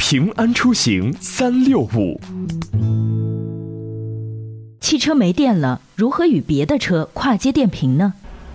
平安出行365。 汽车没电了，如何与别的车跨接电瓶呢？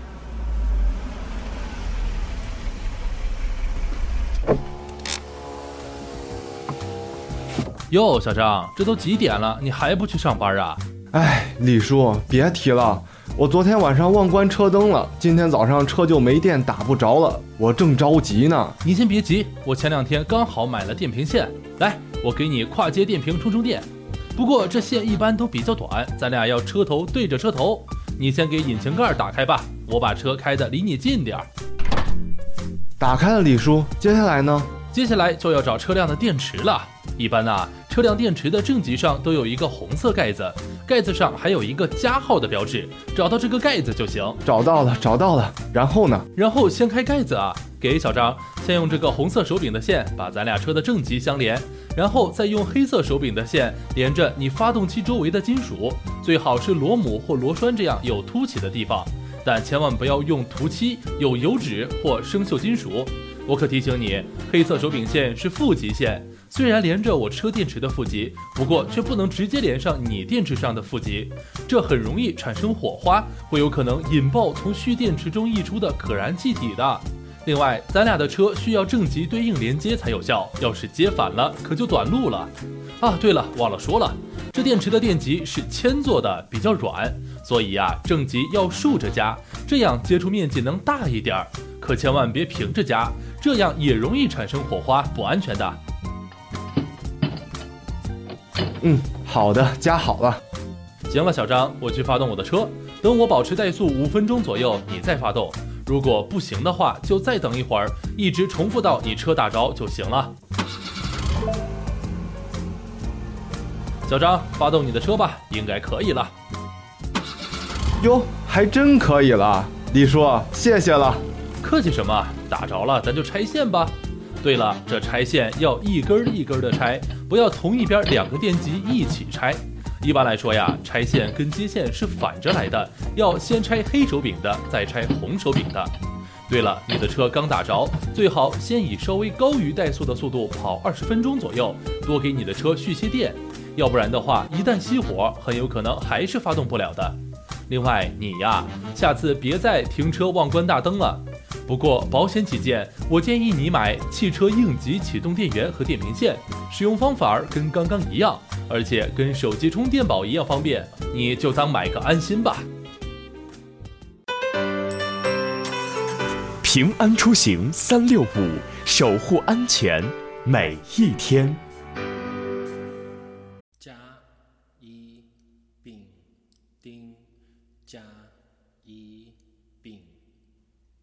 哟，小张，这都几点了，你还不去上班啊？ 哎，李叔，别提了，我昨天晚上忘关车灯了，今天早上车就没电，打不着了，我正着急呢。 你先别急，我前2天刚好买了电瓶线，来，我给你跨接电瓶充电。不过这线一般都比较短，咱俩要车头对着车头。你先给引擎盖打开吧，我把车开得离你近点。 打开了，李叔，接下来呢？ 接下来就要找车辆的电池了。一般车辆电池的正极上都有一个红色盖子，盖子上还有一个加号的标志，找到这个盖子就行。 找到了，然后呢？ 然后掀开盖子给小张先用这个红色手柄的线把咱俩车的正极相连，然后再用黑色手柄的线连着你发动机周围的金属，最好是螺母或螺栓这样有凸起的地方，但千万不要用涂漆、有油脂或生锈金属。我可提醒你，黑色手柄线是负极线，虽然连着我车电池的负极，不过却不能直接连上你电池上的负极，这很容易产生火花，会有可能引爆从蓄电池中溢出的可燃气体的。另外，咱俩的车需要正极对应连接才有效，要是接反了，可就短路了。对了，忘了说了，这电池的电极是铅做的，比较软，所以正极要竖着夹，这样接触面积能大一点，可千万别平着夹，这样也容易产生火花，不安全的。 好的，夹好了。 行了，小张，我去发动我的车，等我保持怠速5分钟左右，你再发动。如果不行的话，就再等一会儿，一直重复到你车打着就行了。小张，发动你的车吧，应该可以了。 哟，还真可以了，李叔，谢谢了。 客气什么，打着了咱就拆线吧。对了，这拆线要一根一根的拆，不要同一边2个电极一起拆。一般来说拆线跟接线是反着来的，要先拆黑手柄的，再拆红手柄的。对了，你的车刚打着，最好先以稍微高于怠速的速度跑20分钟左右，多给你的车蓄些电，要不然的话，一旦熄火，很有可能还是发动不了的。另外，你下次别再停车忘关大灯了。不过保险起见，我建议你买汽车应急启动电源和电瓶线，使用方法跟刚刚一样，而且跟手机充电宝一样方便，你就当买个安心吧。 平安出行365，守护安全每一天。 甲乙丙丁，甲乙丙